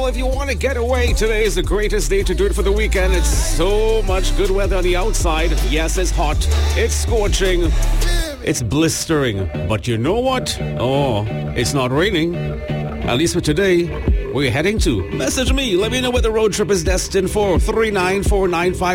Well, if you want to get away, today is the greatest day to do it for the weekend. It's so much good weather on the outside. Yes, it's hot. It's scorching. It's blistering. But you know what? Oh, it's not raining. At least for today. We're heading to. Message me. Let me know where the road trip is destined for. 39495.